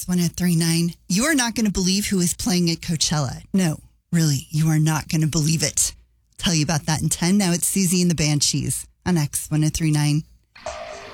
X1039. You are not going to believe who is playing at Coachella. No, really, you are not going to believe it. Tell you about that in 10. Now it's Susie and the Banshees on X1039.